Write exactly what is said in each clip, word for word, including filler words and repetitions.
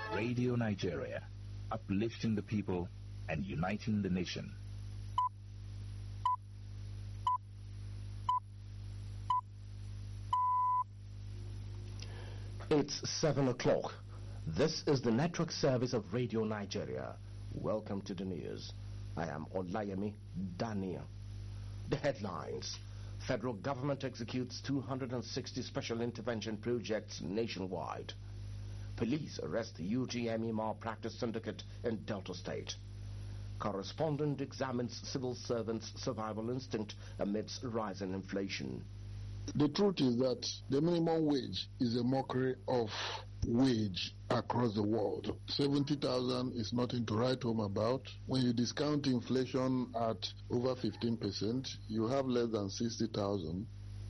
Radio Nigeria, uplifting the people and uniting the nation. It's seven o'clock. This is the network service of Radio Nigeria. Welcome to the news. I am Olayemi Daniel. The headlines. Federal government executes two hundred sixty special intervention projects nationwide. Police arrest the U G M E malpractice syndicate in Delta State. Correspondent examines civil servants' survival instinct amidst rising inflation. The truth is that the minimum wage is a mockery of wage across the world. seventy thousand is nothing to write home about. When you discount inflation at over fifteen percent, you have less than sixty thousand.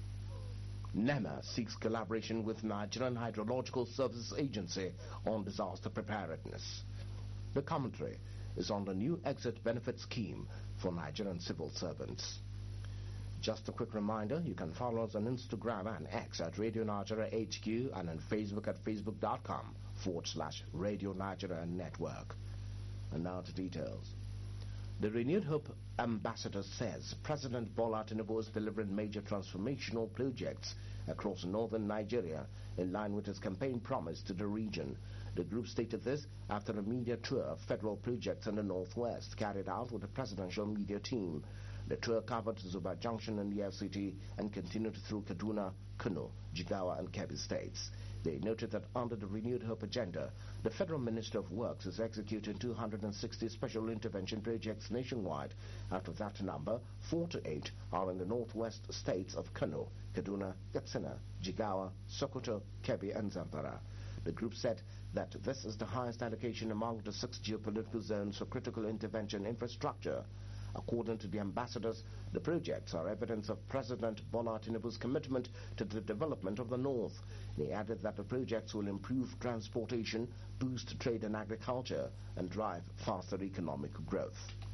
NEMA seeks collaboration with Nigerian Hydrological Services Agency on disaster preparedness. The commentary is on the new exit benefit scheme for Nigerian civil servants. Just a quick reminder, you can follow us on Instagram and X at Radio Nigeria H Q and on Facebook at facebook.com forward slash Radio Nigeria Network. And now to details. The Renewed Hope ambassador says President Bola Tinubu is delivering major transformational projects across northern Nigeria in line with his campaign promise to the region. The group stated this after a media tour of federal projects in the northwest carried out with the presidential media team. The tour covered Zuba Junction in the F C T and continued through Kaduna, Kano, Jigawa and Kebbi states. They noted that under the Renewed Hope agenda, the Federal Minister of Works is executing two hundred sixty special intervention projects nationwide. Out of that number, four to eight are in the northwest states of Kano, Kaduna, Katsina, Jigawa, Sokoto, Kebbi and Zamfara. The group said that this is the highest allocation among the six geopolitical zones for critical intervention infrastructure. According to the ambassadors, the projects are evidence of President Bola Tinubu's commitment to the development of the North. They added that the projects will improve transportation, boost trade and agriculture, and drive faster economic growth.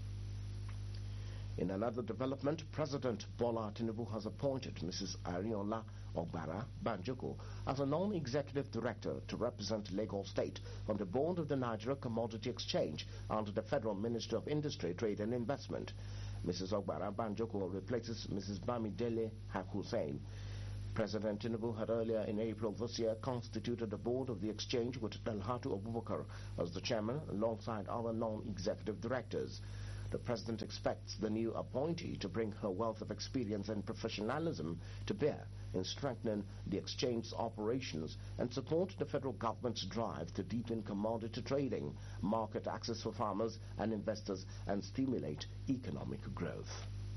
In another development, President Bola Tinubu has appointed Missus Ariola Ogbara Banjoko as a non-executive director to represent Lagos State on the board of the Nigeria Commodity Exchange under the Federal Ministry of Industry, Trade and Investment. Missus Ogbara Banjoko replaces Missus Bamidele Hussein. President Tinubu had earlier in April this year constituted the board of the exchange with Dalhatu Abubakar as the chairman alongside other non-executive directors. The president expects the new appointee to bring her wealth of experience and professionalism to bear in strengthening the exchange's operations and support the federal government's drive to deepen commodity trading, market access for farmers and investors, and stimulate economic growth.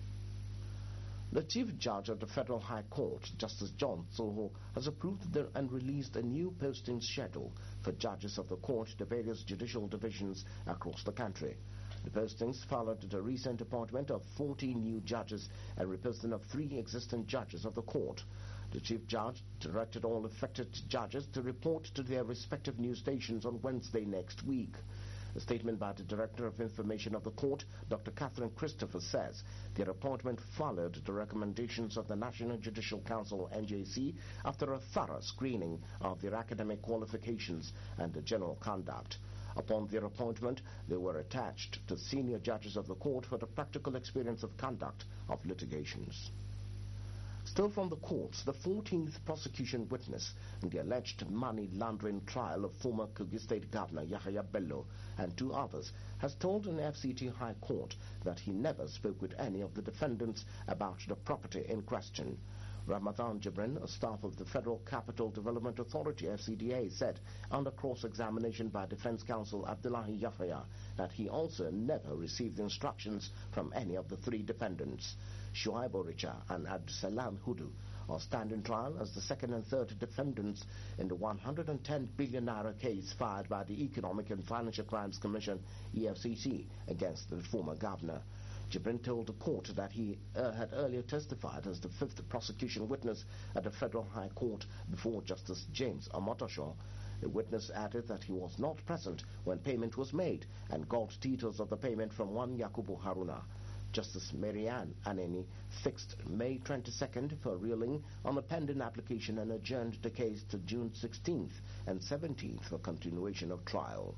The Chief Judge of the Federal High Court, Justice John Soho, has approved the, and released a new posting schedule for judges of the court to various judicial divisions across the country. The postings followed the recent appointment of fourteen new judges and reposting of three existing judges of the court. The Chief Judge directed all affected judges to report to their respective news stations on Wednesday next week. A statement by the Director of Information of the Court, Doctor Catherine Christopher, says their appointment followed the recommendations of the National Judicial Council N J C after a thorough screening of their academic qualifications and the general conduct. Upon their appointment, they were attached to senior judges of the court for the practical experience of conduct of litigations. Still from the courts, the fourteenth prosecution witness in the alleged money laundering trial of former Kogi State Governor Yahaya Bello and two others has told an F C T High Court that he never spoke with any of the defendants about the property in question. Ramadan Jibrin, a staff of the Federal Capital Development Authority F C D A, said under cross-examination by Defense Counsel Abdullahi Yahya that he also never received instructions from any of the three defendants. Shuaib Oricha and Abdusalam Hudu are standing trial as the second and third defendants in the one hundred ten billion naira case filed by the Economic and Financial Crimes Commission E F C C against the former governor. Jibrin told the court that he uh, had earlier testified as the fifth prosecution witness at the Federal High Court before Justice James Omotosho. The witness added that he was not present when payment was made and got details of the payment from one Yakubu Haruna. Justice Marianne Aneni fixed May twenty-second for ruling on the pending application and adjourned the case to June sixteenth and seventeenth for continuation of trial.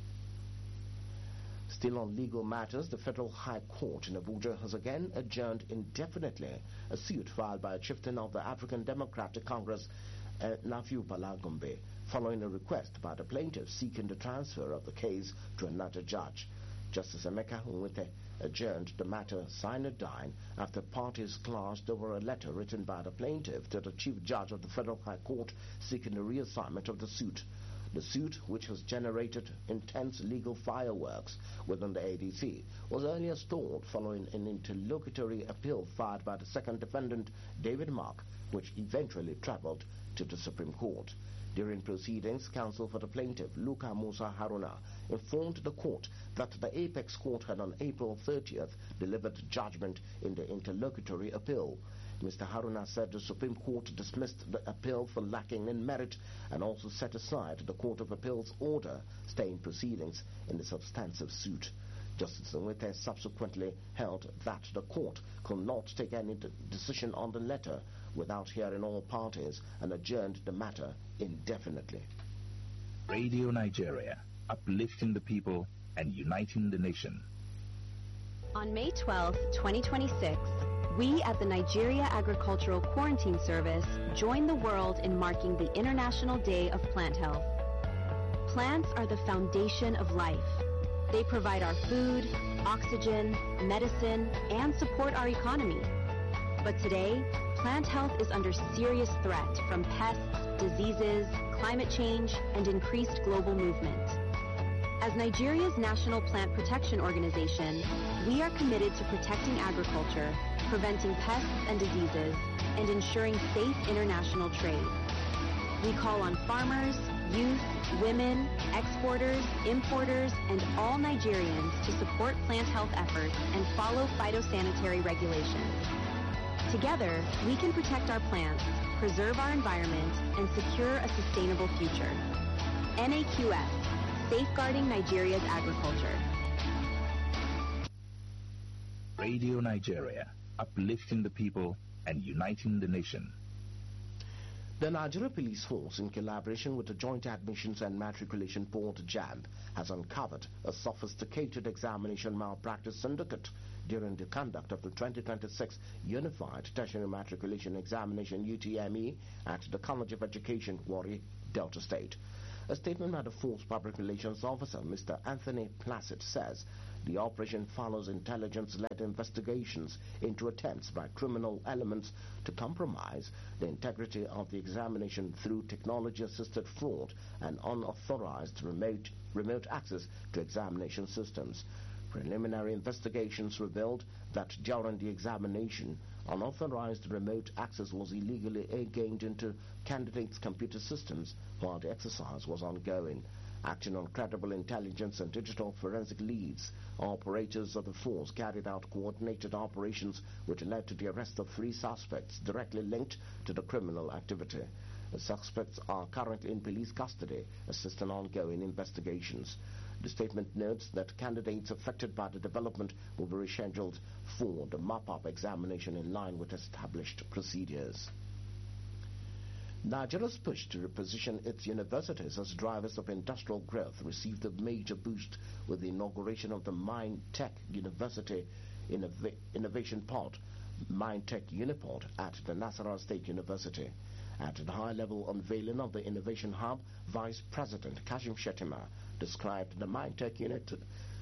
Still on legal matters, the Federal High Court in Abuja has again adjourned indefinitely a suit filed by a chieftain of the African Democratic Congress, uh, Nafiu Bala Gombe, following a request by the plaintiff seeking the transfer of the case to another judge. Justice Emeka Nwite adjourned the matter sine die after parties clashed over a letter written by the plaintiff to the Chief Judge of the Federal High Court seeking the reassignment of the suit. The suit, which has generated intense legal fireworks within the A D C, was earlier stalled following an interlocutory appeal filed by the second defendant, David Mark, which eventually traveled to the Supreme Court. During proceedings, counsel for the plaintiff, Luka Musa Haruna, informed the court that the Apex Court had on April thirtieth delivered judgment in the interlocutory appeal. Mister Haruna said the Supreme Court dismissed the appeal for lacking in merit and also set aside the Court of Appeal's order staying proceedings in the substantive suit. Justice Nwite subsequently held that the court could not take any de- decision on the letter without hearing all parties and adjourned the matter indefinitely. Radio Nigeria, uplifting the people and uniting the nation. On May twelfth, twenty twenty-six, we at the Nigeria Agricultural Quarantine Service join the world in marking the International Day of Plant Health. Plants are the foundation of life. They provide our food, oxygen, medicine, and support our economy. But today, plant health is under serious threat from pests, diseases, climate change, and increased global movement. As Nigeria's National Plant Protection Organization, we are committed to protecting agriculture, preventing pests and diseases, and ensuring safe international trade. We call on farmers, youth, women, exporters, importers, and all Nigerians to support plant health efforts and follow phytosanitary regulations. Together, we can protect our plants, preserve our environment, and secure a sustainable future. N A Q S, Safeguarding Nigeria's Agriculture. Radio Nigeria, uplifting the people and uniting the nation. The Nigeria Police Force, in collaboration with the Joint Admissions and Matriculation Board, JAMB, has uncovered a sophisticated examination malpractice syndicate during the conduct of the twenty twenty-six Unified Tertiary Matriculation Examination U T M E at the College of Education, Warri, Delta State. A statement by the Force Public Relations Officer, Mister Anthony Placid, says the operation follows intelligence-led investigations into attempts by criminal elements to compromise the integrity of the examination through technology-assisted fraud and unauthorized remote, remote access to examination systems. Preliminary investigations revealed that during the examination, unauthorized remote access was illegally gained into candidates' computer systems while the exercise was ongoing. Acting on credible intelligence and digital forensic leads, operators of the force carried out coordinated operations which led to the arrest of three suspects directly linked to the criminal activity. The suspects are currently in police custody, assisting ongoing investigations. The statement notes that candidates affected by the development will be rescheduled for the mop-up examination in line with established procedures. Nigeria's push to reposition its universities as drivers of industrial growth received a major boost with the inauguration of the Mind Tech University Innov- Innovation Pod, Mind Tech Unipod, at the Nasarawa State University. At the high-level unveiling of the Innovation Hub, Vice President Kashim Shettima described the Mind Tech Unit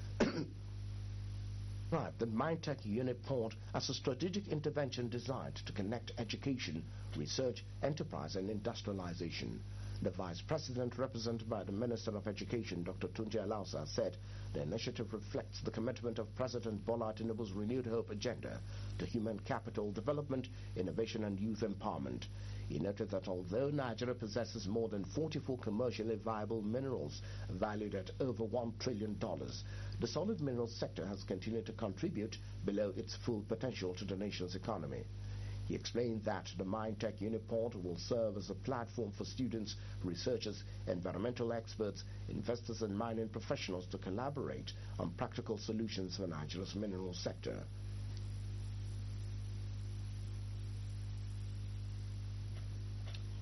Right, the MindTech Unipod as a strategic intervention designed to connect education, research, enterprise, and industrialization. The Vice President, represented by the Minister of Education, Doctor Tunji Alausa, said the initiative reflects the commitment of President Bola Tinubu's Renewed Hope agenda to human capital development, innovation, and youth empowerment. He noted that although Nigeria possesses more than forty-four commercially viable minerals valued at over one trillion dollars, the solid minerals sector has continued to contribute below its full potential to the nation's economy. He explained that the MindTech Unipod will serve as a platform for students, researchers, environmental experts, investors, and mining professionals to collaborate on practical solutions for Nigeria's mineral sector.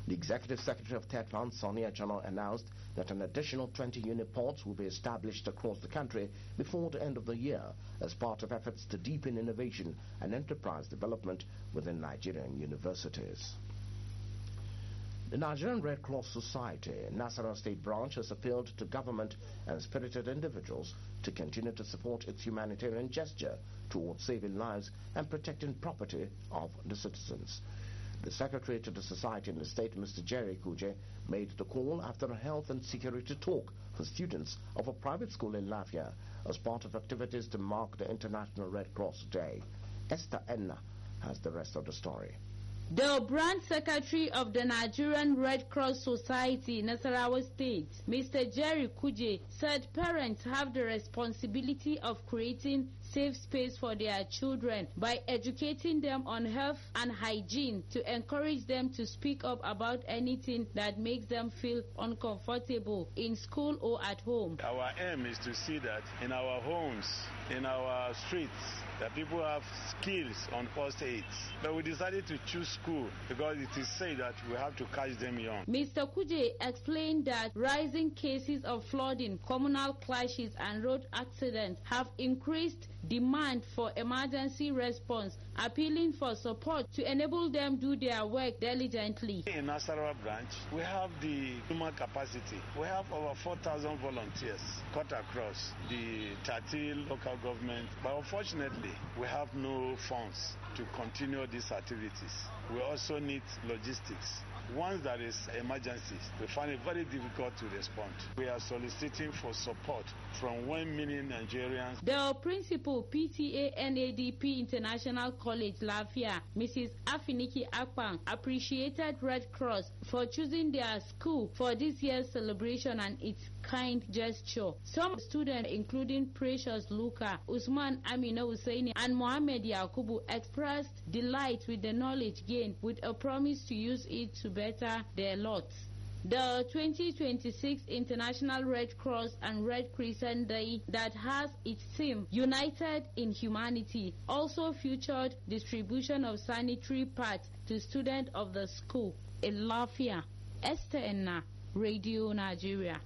The Executive Secretary of TETFund, Sonia Chano, announced that an additional twenty uniports will be established across the country before the end of the year as part of efforts to deepen innovation and enterprise development within Nigerian universities. The Nigerian Red Cross Society, Nasarawa State Branch, has appealed to government and spirited individuals to continue to support its humanitarian gesture towards saving lives and protecting property of the citizens. The Secretary to the Society in the state, Mister Jerry Kuje, made the call after a health and security talk for students of a private school in Lafia as part of activities to mark the International Red Cross Day. Esther Enna has the rest of the story. The branch secretary of the Nigerian Red Cross Society, Nasarawa State, Mister Jerry Kuje, said parents have the responsibility of creating safe space for their children by educating them on health and hygiene to encourage them to speak up about anything that makes them feel uncomfortable in school or at home. Our aim is to see that in our homes, in our streets, that people have skills on first aid. But we decided to choose school because it is said that we have to catch them young. Mister Kuje explained that rising cases of flooding, communal clashes and road accidents have increased demand for emergency response, appealing for support to enable them do their work diligently. In Nasarawa branch, we have the human capacity. We have over four thousand volunteers cut across the thirteen local government, but unfortunately, we have no funds to continue these activities. We also need logistics. Once there is emergencies, we find it very difficult to respond. We are soliciting for support from one million Nigerians. The principal, P T A N A D P International College, Lafia, Missus Afiniki Akpan, appreciated Red Cross for choosing their school for this year's celebration and its kind gesture. Some students, including Precious Luka, Usman Amina Husseini, and Mohammed Yakubu, expressed delight with the knowledge gained with a promise to use it to better their lot. The twenty twenty-six International Red Cross and Red Crescent Day, that has its theme United in Humanity, also featured distribution of sanitary pads to students of the school in Lafia. Esther Enna, Radio Nigeria.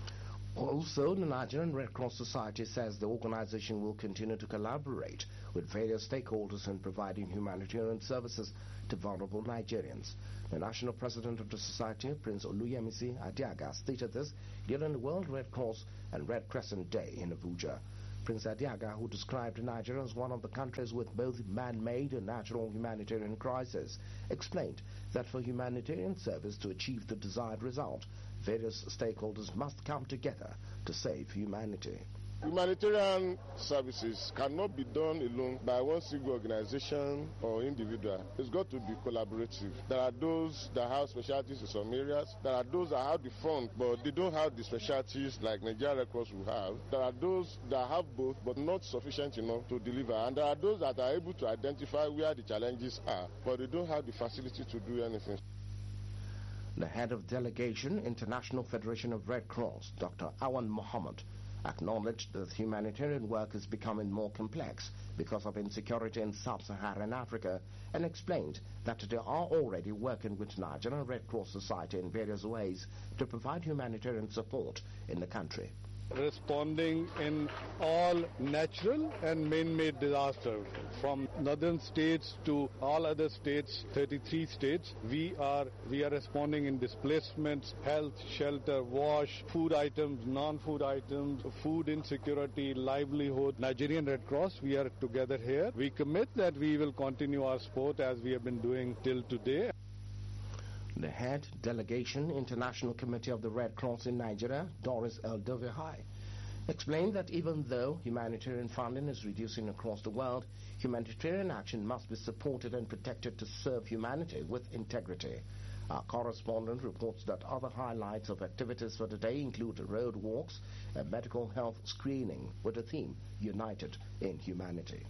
Also, the Nigerian Red Cross Society says the organization will continue to collaborate with various stakeholders in providing humanitarian services to vulnerable Nigerians. The national president of the society, Prince Oluyemisi Adiaga, stated this during the World Red Cross and Red Crescent Day in Abuja. Prince Adiaga, who described Nigeria as one of the countries with both man-made and natural humanitarian crises, explained that for humanitarian service to achieve the desired result, various stakeholders must come together to save humanity. Humanitarian services cannot be done alone by one single organization or individual. It's got to be collaborative. There are those that have specialties in some areas. There are those that have the fund, but they don't have the specialties like Nigeria Red Cross will have. There are those that have both, but not sufficient enough to deliver. And there are those that are able to identify where the challenges are, but they don't have the facility to do anything. The head of delegation, International Federation of Red Cross, Doctor Awan Mohammed, acknowledged that humanitarian work is becoming more complex because of insecurity in sub-Saharan Africa and explained that they are already working with Nigerian Red Cross Society in various ways to provide humanitarian support in the country. Responding in all natural and man-made disasters, from northern states to all other states, thirty-three states, we are we are responding in displacements, health, shelter, wash, food items, non-food items, food insecurity, livelihood. Nigerian Red Cross, we are together here. We commit that we will continue our support as we have been doing till today. The head delegation, International Committee of the Red Cross in Nigeria, Doris Eldovihai, explained that even though humanitarian funding is reducing across the world, humanitarian action must be supported and protected to serve humanity with integrity. Our correspondent reports that other highlights of activities for today include road walks and medical health screening with the theme United in Humanity.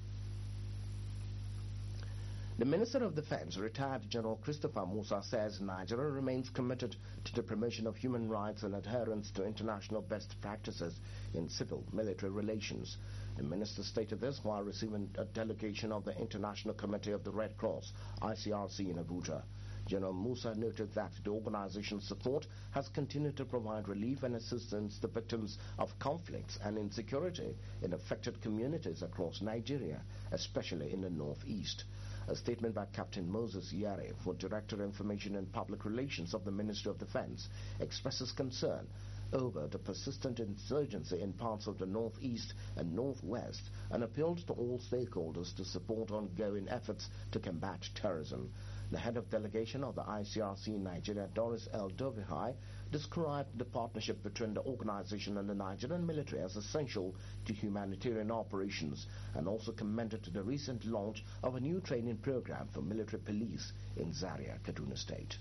The Minister of Defense, retired General Christopher Musa, says Nigeria remains committed to the promotion of human rights and adherence to international best practices in civil-military relations. The minister stated this while receiving a delegation of the International Committee of the Red Cross, I C R C, in Abuja. General Musa noted that the organization's support has continued to provide relief and assistance to victims of conflicts and insecurity in affected communities across Nigeria, especially in the northeast. A statement by Captain Moses Yare, for Director Information and Public Relations of the Ministry of Defense, expresses concern over the persistent insurgency in parts of the northeast and northwest and appealed to all stakeholders to support ongoing efforts to combat terrorism. The head of delegation of the I C R C in Nigeria, Doris L. Dovihai, described the partnership between the organization and the Nigerian military as essential to humanitarian operations and also commended the recent launch of a new training program for military police in Zaria, Kaduna State.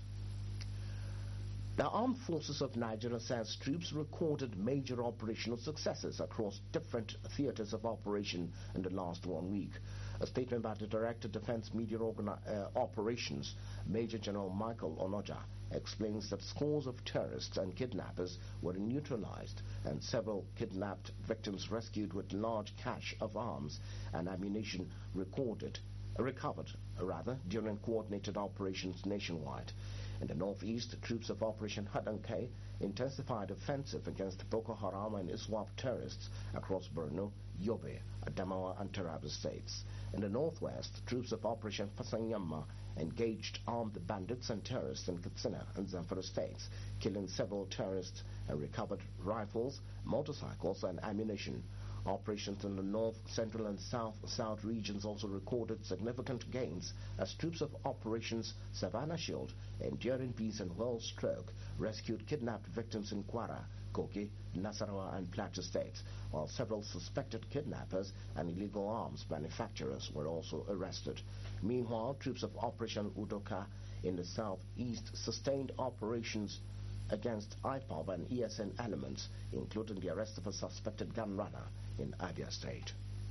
The Armed Forces of Nigeria says troops recorded major operational successes across different theaters of operation in the last one week. A statement by the Director of Defense Media Organi- uh, Operations, Major General Michael Onoja, explains that scores of terrorists and kidnappers were neutralized and several kidnapped victims rescued with large cache of arms and ammunition recorded, recovered rather, during coordinated operations nationwide. In the northeast, troops of Operation Hadankai intensified offensive against Boko Haram and ISWAP terrorists across Borno, Yobe, Adamawa and Taraba states. In the northwest, troops of Operation Fasanyama engaged armed bandits and terrorists in Katsina and Zamfara states, killing several terrorists and recovered rifles, motorcycles and ammunition. Operations in the north, central and south-south regions also recorded significant gains as troops of Operations Savannah Shield, Enduring Peace and Well Stroke rescued kidnapped victims in Kwara, Kogi, Nasarawa and Plateau states, while several suspected kidnappers and illegal arms manufacturers were also arrested. Meanwhile, troops of Operation Udoka in the southeast sustained operations against I P O B and E S N elements, including the arrest of a suspected gun runner in Abia State.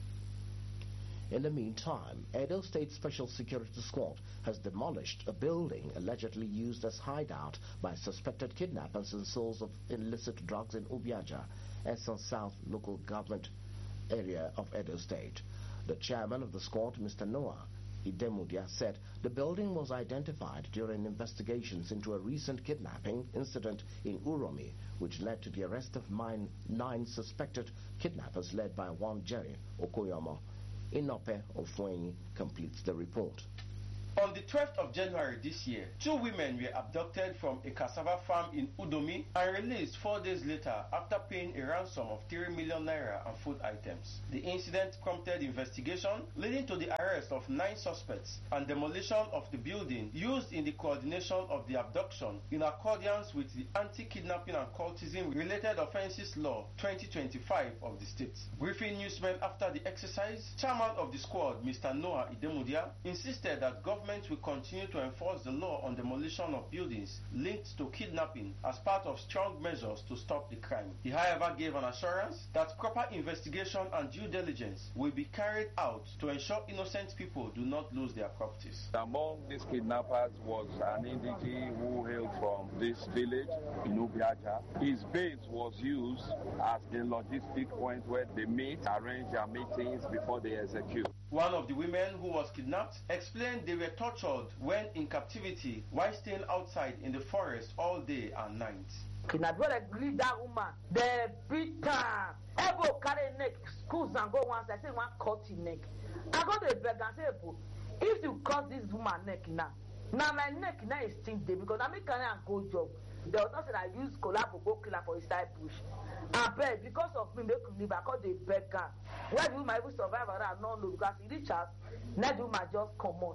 In the meantime, Edo State Special Security Squad has demolished a building allegedly used as hideout by suspected kidnappers and sales of illicit drugs in Ubiaja, Essen South local government area of Edo State. The chairman of the squad, Mister Noah Idemudia, said the building was identified during investigations into a recent kidnapping incident in Uromi, which led to the arrest of nine, nine suspected kidnappers led by one Jerry Okoyama. Inope Ofweni completes the report. On the twelfth of January this year, two women were abducted from a cassava farm in Udomi and released four days later after paying a ransom of three million naira and food items. The incident prompted investigation, leading to the arrest of nine suspects and demolition of the building used in the coordination of the abduction in accordance with the Anti-Kidnapping and Cultism Related Offences Law twenty twenty-five of the state. Briefing newsmen after the exercise, chairman of the squad, Mister Noah Idemudia, insisted that government Government will continue to enforce the law on demolition of buildings linked to kidnapping as part of strong measures to stop the crime. He, however, gave an assurance that proper investigation and due diligence will be carried out to ensure innocent people do not lose their properties. Among these kidnappers was an indigene who hailed from this village in Ubiaja. His base was used as a logistic point where they meet, arrange their meetings before they execute. One of the women who was kidnapped explained they were tortured when in captivity while staying outside in the forest all day and night. Kidnappers agreed that woman, they beat her, able carry neck, schools and go once. I say one cut his neck. I go to the beg and say, if you cut this woman neck now, now my neck now is still there because I make a go job. There was nothing I use collab go kill her for his side bush. I beg because of me make me live. I call the beggar. Why do my even survive and I don't know because he reach out, now do my just come out.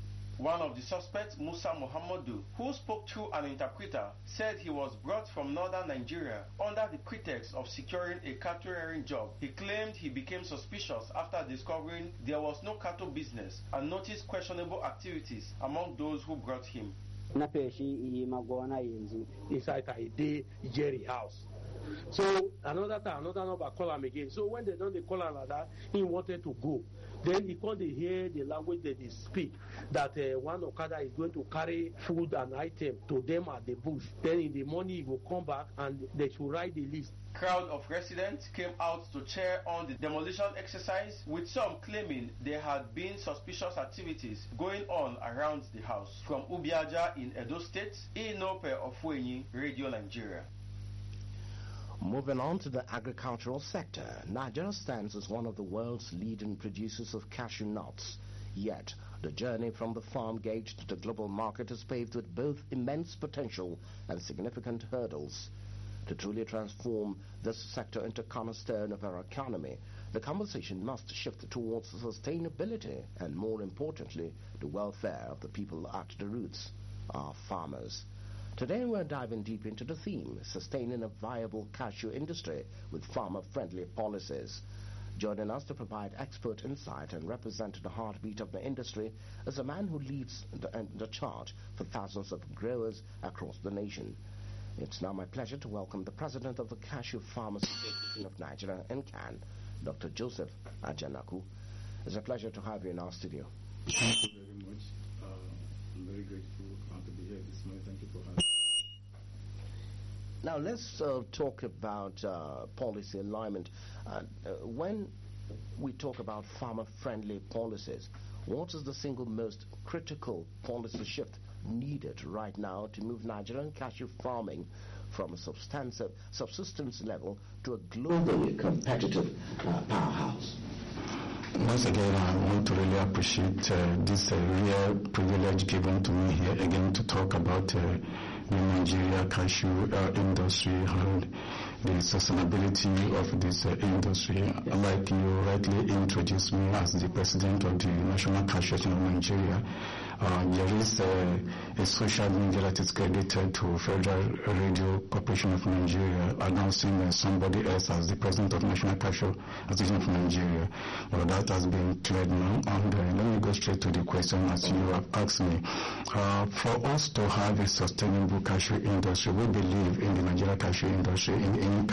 One of the suspects, Musa Muhammadu, who spoke through an interpreter, said he was brought from northern Nigeria under the pretext of securing a cattle rearing job. He claimed he became suspicious after discovering there was no cattle business and noticed questionable activities among those who brought him. Inside a day Jerry house. So another time, another number call him again. So when they don't they call him like that, he wanted to go. Then he can't hear the language that they speak, that uh, one Okada is going to carry food and item to them at the bush. Then in the morning he will come back and they should write the list. Crowd of residents came out to cheer on the demolition exercise, with some claiming there had been suspicious activities going on around the house. From Ubiaja in Edo State, Inope Ofwenyi, Radio Nigeria. Moving on to the agricultural sector, Nigeria stands as one of the world's leading producers of cashew nuts. Yet, the journey from the farm gate to the global market is paved with both immense potential and significant hurdles. To truly transform this sector into a cornerstone of our economy, the conversation must shift towards sustainability and, more importantly, the welfare of the people at the roots, our farmers. Today we're diving deep into the theme, sustaining a viable cashew industry with farmer-friendly policies. Joining us to provide expert insight and represent the heartbeat of the industry is a man who leads the, uh, the charge for thousands of growers across the nation. It's now my pleasure to welcome the president of the Cashew Farmers Association of Nigeria, N C A N, Doctor Joseph Ajanaku. It's a pleasure to have you in our studio. Thank you very much. Uh, I'm very grateful to be here this morning. Thank you for having me. Now let's uh, talk about uh, policy alignment. Uh, uh, when we talk about farmer-friendly policies, what is the single most critical policy shift needed right now to move Nigerian cashew farming from a substantive subsistence level to a globally competitive uh, powerhouse? Once again, I want to really appreciate uh, this uh, real privilege given to me here again to talk about uh, the Nigeria cashew uh, industry and the sustainability of this uh, industry. Like you rightly introduced me as the president of the National Cashew Association of Nigeria, uh, there is uh, a social media that is credited to Federal Radio Corporation of Nigeria announcing uh, somebody else as the president of National Cashew Association of Nigeria. Well, that has been cleared now, and uh, let me go straight to the question as you have asked me. Uh, for us to have a sustainable cashew industry, we believe in the Nigeria cashew industry in, in